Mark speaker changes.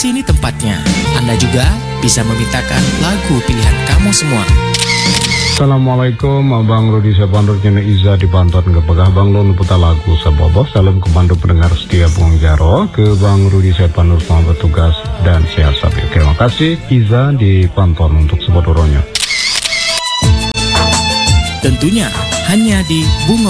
Speaker 1: Sini tempatnya. Anda juga bisa memintakan lagu pilihan kamu semua.
Speaker 2: Assalamualaikum, Abang Rudi Sapandur Jene Iza di Bantuan ke Pegah Bang Lon putar lagu Sabobo. Salam kebantu pendengar setia Bung Jaro ke Bang Rudi Sapandur selamat bertugas dan sehat sapi. Terima kasih Iza di Bantuan untuk sebodoronya.
Speaker 1: Tentunya hanya di Bunga